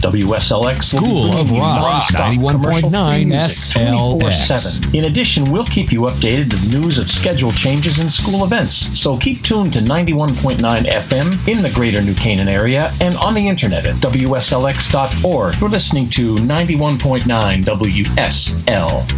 WSLX School of Rock, 91.9 SLX. 24/7. In addition, we'll keep you updated with news of schedule changes and school events. So keep tuned to 91.9 FM in the greater New Canaan area and on the internet at WSLX.org. You're listening to 91.9 WSL.